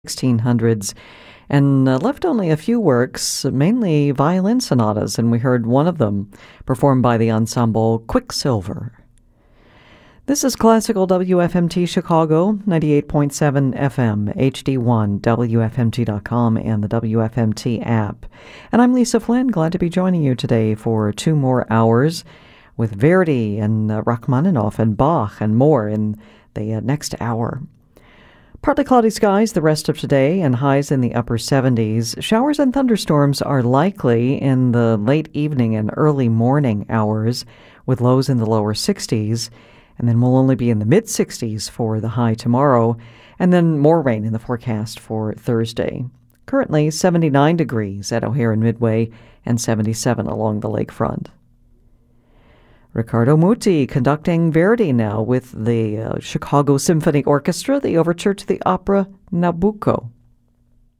1600s and left only a few works, mainly violin sonatas, and we heard one of them performed by the ensemble Quicksilver. This is Classical WFMT Chicago, 98.7 FM, HD1, WFMT.com, and the WFMT app. And I'm Lisa Flynn, glad to be joining you today for 2 more hours with Verdi and Rachmaninoff and Bach and more in the next hour. Partly cloudy skies the rest of today and highs in the upper 70s. Showers and thunderstorms are likely in the late evening and early morning hours with lows in the lower 60s. And then we'll only be in the mid-60s for the high tomorrow, and then more rain in the forecast for Thursday. Currently 79 degrees at O'Hare and Midway and 77 along the lakefront. Riccardo Muti conducting Verdi now with the Chicago Symphony Orchestra, the overture to the opera Nabucco.